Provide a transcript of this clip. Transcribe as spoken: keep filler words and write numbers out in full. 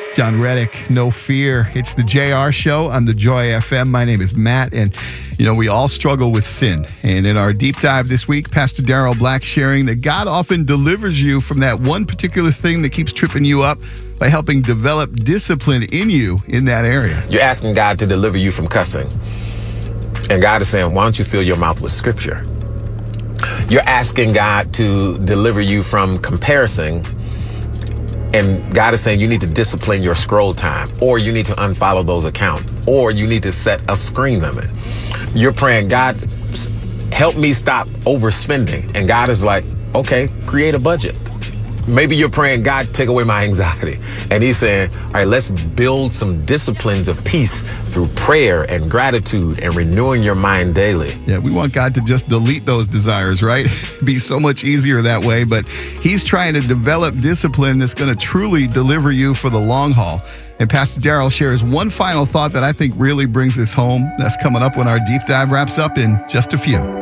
John Reddick, No Fear. It's the J R Show on the Joy F M. My name is Matt, and, you know, we all struggle with sin. And in our deep dive this week, Pastor Darrell Black sharing that God often delivers you from that one particular thing that keeps tripping you up by helping develop discipline in you in that area. You're asking God to deliver you from cussing. And God is saying, why don't you fill your mouth with scripture? You're asking God to deliver you from comparison. And God is saying you need to discipline your scroll time, or you need to unfollow those accounts, or you need to set a screen limit. You're praying, God, help me stop overspending. And God is like, okay, create a budget. Maybe you're praying, God, take away my anxiety. And he's saying, all right, let's build some disciplines of peace through prayer and gratitude and renewing your mind daily. Yeah, we want God to just delete those desires, right? Be so much easier that way. But he's trying to develop discipline that's going to truly deliver you for the long haul. And Pastor Darrell shares one final thought that I think really brings this home. That's coming up when our deep dive wraps up in just a few.